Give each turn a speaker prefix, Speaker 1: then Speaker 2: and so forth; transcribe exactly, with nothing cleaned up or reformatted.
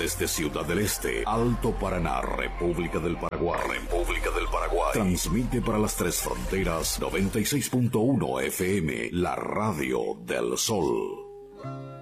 Speaker 1: desde Ciudad del Este, Alto Paraná, República del Paraguay, República del Paraguay. Transmite para las tres fronteras noventa y seis punto uno F M, la radio del sol.